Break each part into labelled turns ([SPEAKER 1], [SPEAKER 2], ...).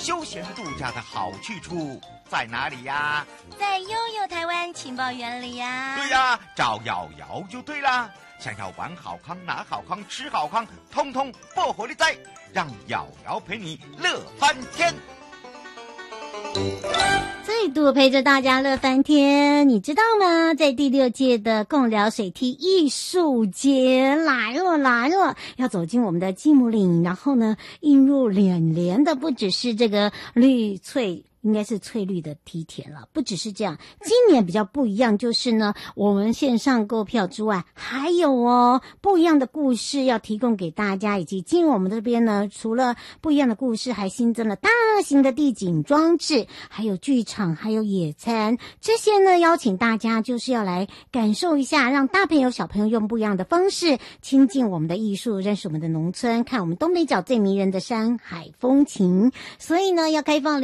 [SPEAKER 1] 休闲度假的好去处在哪里呀？
[SPEAKER 2] 在悠悠台湾情报园里呀。
[SPEAKER 1] 对呀，找瑶瑶就对啦。想要玩好康、拿好康、吃好康，通通不火力在，让瑶瑶陪你乐翻天。
[SPEAKER 3] 再度陪着大家乐翻天，你知道吗？在第6届的贡寮水梯艺术节来了，要走进我们的基姆岭，然后呢，映入眼帘的不只是这个绿翠。应该是翠绿的梯田了，不只是这样。今年比较不一样，就是呢，我们线上购票之外，还有不一样的故事要提供给大家，以及进入我们这边呢，除了不一样的故事，还新增了大型的地景装置，还有剧场，还有野餐。这些呢，邀请大家就是要来感受一下，让大朋友小朋友用不一样的方式亲近我们的艺术，认识我们的农村，看我们东北角最迷人的山海风情。所以呢，要开放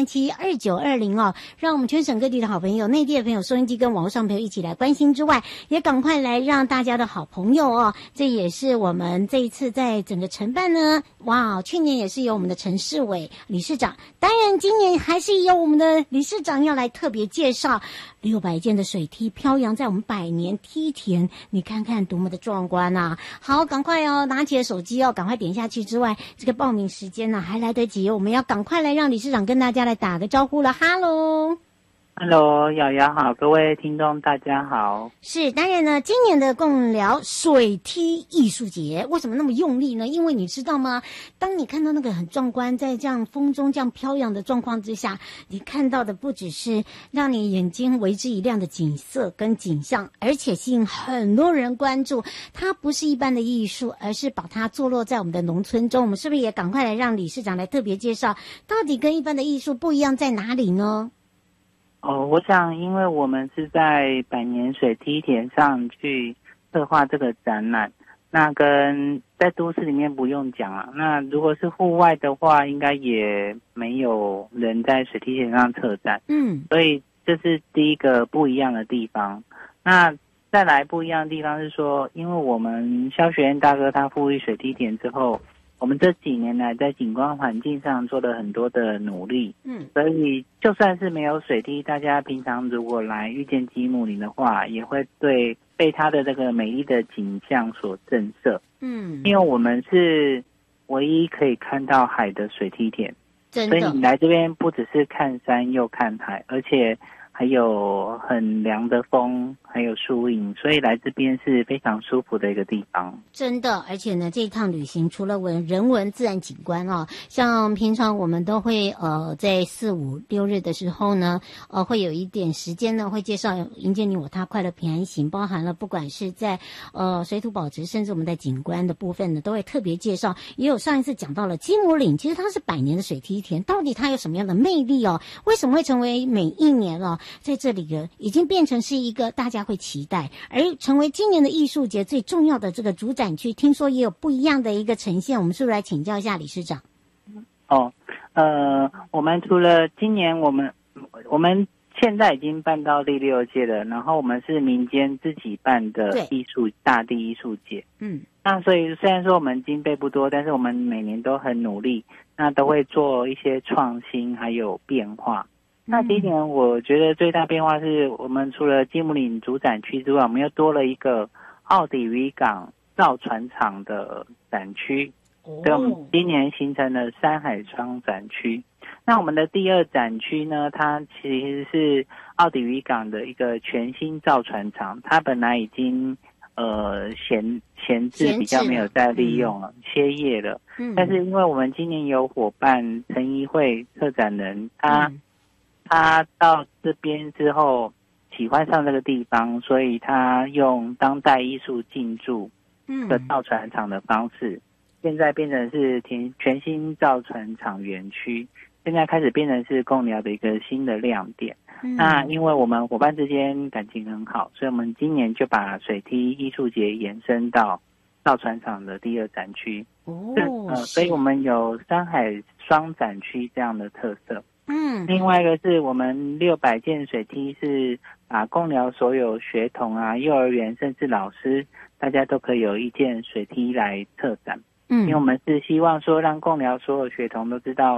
[SPEAKER 3] 02372920让我们全省各地的好朋友、内地的朋友、收音机跟网络上朋友一起来关心之外，也赶快来让大家的好朋友这也是我们这一次在整个承办呢，哇，去年也是由我们的陈世伟理事长，当然今年还是由我们的理事长要来特别介绍600件的水梯飘扬在我们百年梯田，你看看多么的壮观啊！好，赶快拿起了手机赶快点下去之外，这个报名时间呢还来得及，我们要赶快来让理事长跟大家来打个招呼了。哈喽
[SPEAKER 4] ，Hello， 瑶瑶好，各位听众大家好。
[SPEAKER 3] 是，当然呢，今年的贡寮水梯艺术节为什么那么用力呢？因为你知道吗？当你看到那个很壮观，在这样风中这样飘扬的状况之下，你看到的不只是让你眼睛为之一亮的景色跟景象，而且吸引很多人关注。它不是一般的艺术，而是把它坐落在我们的农村中。我们是不是也赶快来让理事长来特别介绍，到底跟一般的艺术不一样在哪里呢？
[SPEAKER 4] 我想因为我们是在百年水梯田上去策划这个展览，那跟在都市里面不用讲啊，那如果是户外的话，应该也没有人在水梯田上策展，所以这是第一个不一样的地方。那再来不一样的地方是说，因为我们肖学燕大哥他赋予水梯田之后，我们这几年来在景观环境上做了很多的努力，所以就算是没有水梯，大家平常如果来遇见基姆林的话，也会被它的这个美丽的景象所震慑。因为我们是唯一可以看到海的水梯田，所以你来这边不只是看山又看海，而且还有很凉的风，还有树荫，所以来这边是非常舒服的一个地方。
[SPEAKER 3] 真的，而且呢，这一趟旅行除了人文自然景观像平常我们都会在4、5、6日的时候呢，会有一点时间呢，会介绍迎接你我他快乐平安行，包含了不管是在水土保持，甚至我们在景观的部分呢，都会特别介绍。也有上一次讲到了基姆岭，其实它是100年的水梯田，到底它有什么样的魅力为什么会成为每一年在这里已经变成是一个大家会期待，而成为今年的艺术节最重要的这个主展区，听说也有不一样的一个呈现，我们是不是来请教一下理事长？
[SPEAKER 4] 我们除了今年我们现在已经办到第6届了，然后我们是民间自己办的大地艺术节。那所以虽然说我们经费不多，但是我们每年都很努力，那都会做一些创新还有变化。那今年我觉得最大变化是我们除了基姆岭主展区之外，我们又多了一个奥底渔港造船厂的展区，所以我们今年形成了山海双展区。那我们的第2展区呢，它其实是奥底渔港的一个全新造船厂，它本来已经闲置比较没有再利用了，歇业了。但是因为我们今年有伙伴陈怡慧策展人，他到这边之后喜欢上这个地方，所以他用当代艺术进驻的造船厂的方式，现在变成是全新造船厂园区，现在开始变成是贡寮的一个新的亮点。那因为我们伙伴之间感情很好，所以我们今年就把水梯艺术节延伸到造船厂的第2展区。所以我们有山海双展区这样的特色。另外一个是我们600件水梯是把贡寮所有学童幼儿园甚至老师，大家都可以有一件水梯来策展。因为我们是希望说让贡寮所有学童都知道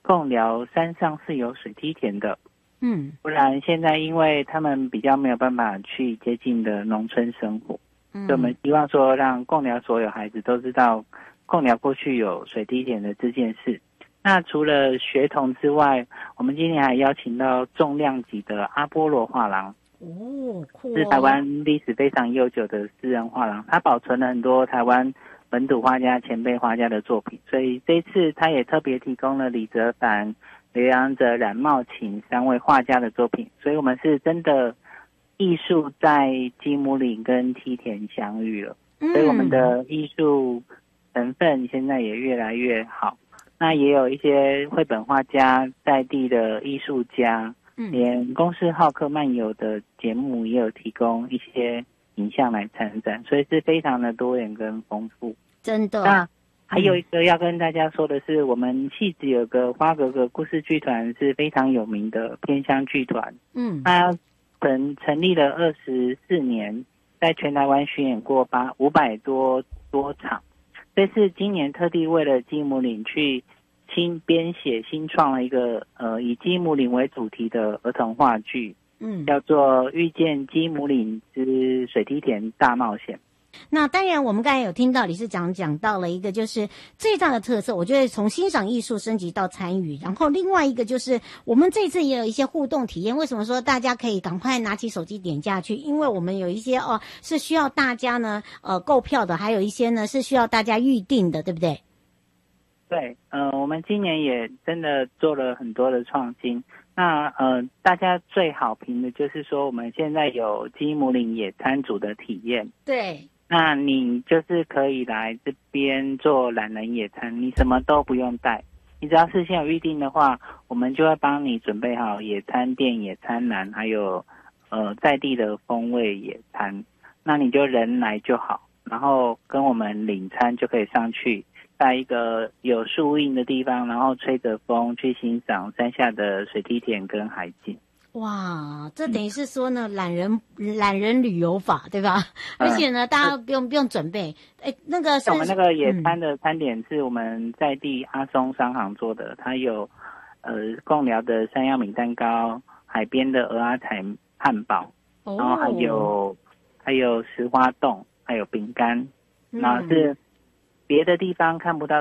[SPEAKER 4] 贡寮山上是有水梯田的，不然现在因为他们比较没有办法去接近的农村生活，所以我们希望说让贡寮所有孩子都知道贡寮过去有水梯田的这件事。那除了学童之外，我们今年还邀请到重量级的阿波罗画廊，
[SPEAKER 3] 酷
[SPEAKER 4] 是台湾历史非常悠久的私人画廊，它保存了很多台湾本土画家、前辈画家的作品，所以这一次他也特别提供了李泽藩、刘阳泽、冉茂琴3位画家的作品，所以我们是真的艺术在基姆岭跟梯田相遇了，所以我们的艺术成分现在也越来越好。那也有一些绘本画家、在地的艺术家，连公视浩克漫游的节目也有提供一些影像来参展，所以是非常的多元跟丰富。
[SPEAKER 3] 真的。
[SPEAKER 4] 那还有一个要跟大家说的是，我们汐止有个花格格故事剧团是非常有名的偏乡剧团，它成立了24年，在全台湾巡演过500多场。这次今年特地为了基姆岭去新编写新创了一个以基姆岭为主题的儿童话剧，叫做《遇见基姆岭之水梯田大冒险》。
[SPEAKER 3] 那当然我们刚才有听到理事长讲到了一个就是最大的特色，我觉得从欣赏艺术升级到参与，然后另外一个就是我们这次也有一些互动体验。为什么说大家可以赶快拿起手机点下去？因为我们有一些是需要大家呢购票的，还有一些呢是需要大家预定的，对不对？
[SPEAKER 4] 对，我们今年也真的做了很多的创新。那大家最好评的就是说我们现在有基姆岭野餐组的体验。
[SPEAKER 3] 对，
[SPEAKER 4] 那你就是可以来这边做懒人野餐，你什么都不用带，你只要事先有预定的话，我们就会帮你准备好野餐垫、野餐篮，还有在地的风味野餐。那你就人来就好，然后跟我们领餐就可以上去，在一个有树荫的地方，然后吹着风去欣赏山下的水梯田跟海景。
[SPEAKER 3] 哇，这等于是说呢，懒人旅游法，对吧？而且呢，大家不用准备。那个是
[SPEAKER 4] 我们那个野餐的餐点是我们在地阿松商行做的，它有贡寮的山药米蛋糕、海边的鹅阿彩汉堡，然后还有石花冻，还有饼干，然后是别的地方看不到